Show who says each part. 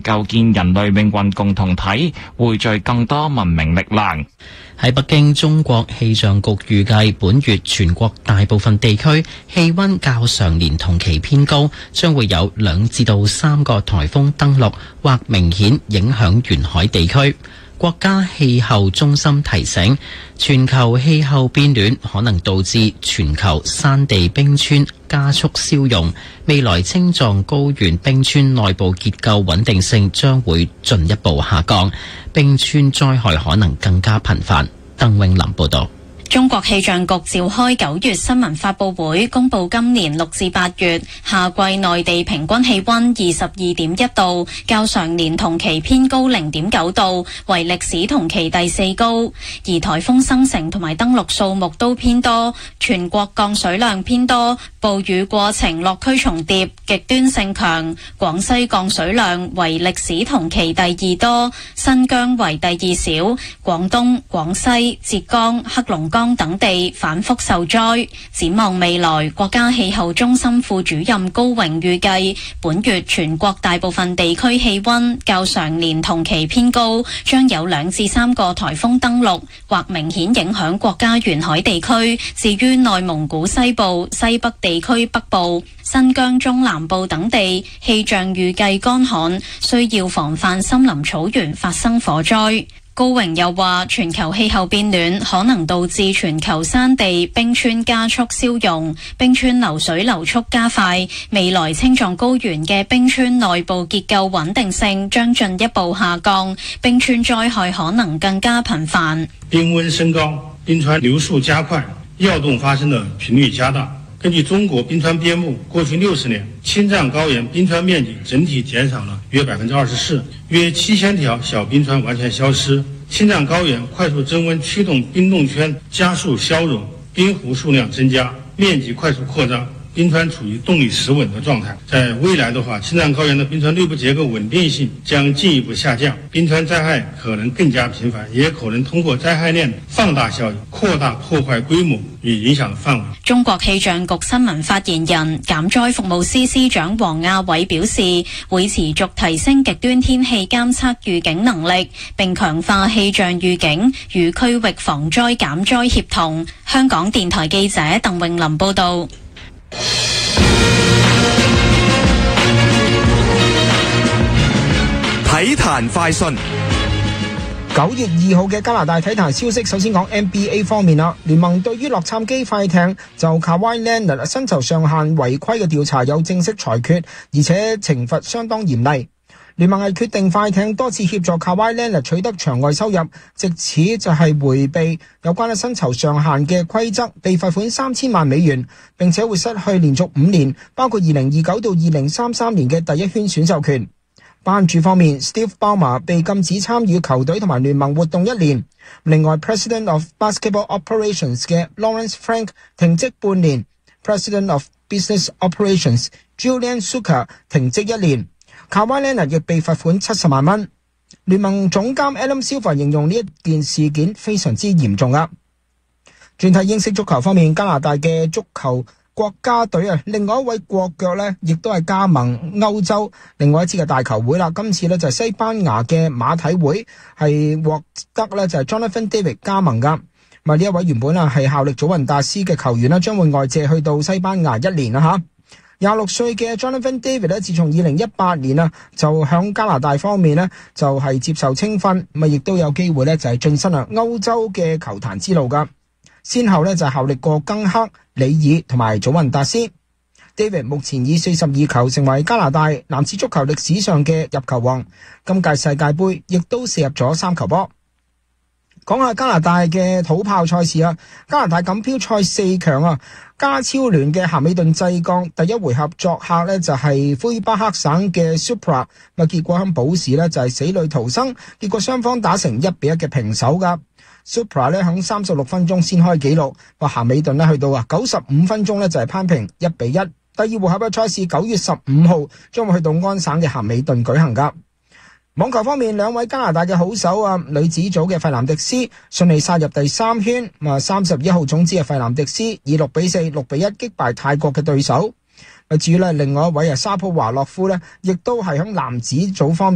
Speaker 1: 構建人類命運共同體，匯聚更多文明力量。
Speaker 2: 喺北京，中國氣象局預計本月全國大部分地區氣溫較上年同期偏高，將會有2至3個颱風登陸或明顯影響沿海地區。國家氣候中心提醒，全球氣候變暖可能導致全球山地冰川加速消融，未來青藏高原冰川內部結構穩定性將會進一步下降，冰川災害可能更加頻繁。鄧永林報導。
Speaker 3: 中國氣象局召開9月新聞發佈會，公布今年6至8月夏季內地平均氣溫22.1度，較上年同期偏高0.9度，為歷史同期第4高。而颱風生成同埋登陸數目都偏多，全國降水量偏多，暴雨過程落區重疊，極端性強。廣西降水量為歷史同期第2多，新疆為第2少，廣東、廣西、浙江、黑龍江等地反覆受災。展望未來，國家氣候中心副主任高榮預計，本月全國大部分地區氣溫較上年同期偏高，將有2至3個颱風登陸或明顯影響國家沿海地區。至於內蒙古西部、西北地區北部、新疆中南部等地，氣象預計乾旱，需要防範森林草原發生火災。高榮又話，全球氣候變暖可能導致全球山地冰川加速消融，冰川流水流速加快，未來青藏高原嘅冰川內部結構穩定性將進一步下降，冰川災害可能更加頻繁。
Speaker 4: 冰溫升高，冰川流速加快，躍動發生的頻率加大。根據中國冰川編目，過去60年，青藏高原冰川面積整體減少了約24%，約7000條小冰川完全消失。青藏高原快速增溫驅動冰凍圈加速消融，冰湖數量增加，面積快速擴張，冰川處於動力失穩的狀態。在未來的話，青藏高原的冰川內部結構穩定性將進一步下降，冰川災害可能更加頻繁，也可能通過災害鏈放大效應，擴大破壞規模與影響範圍。
Speaker 3: 中國氣象局新聞發言人、減災服務司司長王亞偉表示，會持續提升極端天氣監測預警能力，並強化氣象預警與區域防災減災協同。香港電台記者鄧永林報道。
Speaker 5: 體壇快訊。
Speaker 6: 9月2號嘅加拿大體壇消息，首先講 NBA 方面啦。聯盟對於洛杉磯快艇就卡哇伊·蘭納薪酬上限違規嘅調查有正式裁決，而且懲罰相當嚴厲。聯盟係決定快艇多次協助卡哇伊·蘭納取得場外收入，藉此就係迴避有關嘅薪酬上限嘅規則，被罰款$3000萬，並且會失去連續5年，包括2029到2033年嘅第一圈選秀權。班主方面 ，Steve Ballmer 被禁止參與球隊同埋聯盟活動1年。另外 ，President of Basketball Operations 嘅 Lawrence Frank 停職半年 ，President of Business Operations Julian Zucker 停職1年。卡哇伊·蘭納亦被罰款$70萬。聯盟總監 Adam Silver 形容呢一件事件非常之嚴重啊。轉睇英式足球方面，加拿大嘅足球國家隊啊，另外一位國腳呢，亦都係加盟歐洲另外一支嘅大球會啦。今次呢，就係西班牙嘅馬體會係獲得呢就係 Jonathan David 加盟噶。呢一位原本啊係效力祖雲達斯嘅球員啦，將會外借去到西班牙1年啦吓。26歲嘅 Jonathan David 呢，自從2018年啊就響加拿大方面呢，就係接受青訓，亦都有機會呢，就係晉身啊歐洲嘅球壇之路噶。先後呢，就係效力過更克、里爾同埋祖雲達斯。David 目前以42球成為加拿大男子足球歷史上嘅入球王，今屆世界盃亦都射入咗3球波。講下加拿大嘅土炮賽事啊，加拿大錦標賽4強啊，加超聯嘅咸美頓濟降第一回合作客呢，就係魁北克省嘅 Supra， 結果喺補時呢，就係死裏逃生，結果雙方打成1-1嘅平手噶。Supra 呢喺36分鐘先開紀錄，咸美頓呢去到95分鐘呢，就係攀平1-1。第二回合嘅賽事9月15號將會去到安省嘅咸美頓舉行噶。網球方面，兩位加拿大嘅好手啊，女子組嘅費南迪斯順利殺入第3圈，31號種子嘅費南迪斯以6-4、6-1擊敗泰國嘅對手。至於另外一位沙普華洛夫呢，亦都係喺男子組方面